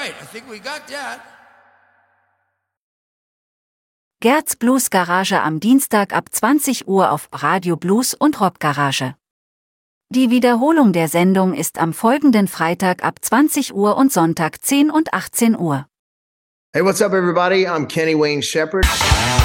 right, I think we got that. Gerds Blues Garage am Dienstag ab 20 Uhr auf Radio Blues und Rock Garage. Die Wiederholung der Sendung ist am folgenden Freitag ab 20 Uhr und Sonntag 10 und 18 Uhr. Hey, what's up, everybody? I'm Kenny Wayne Shepherd.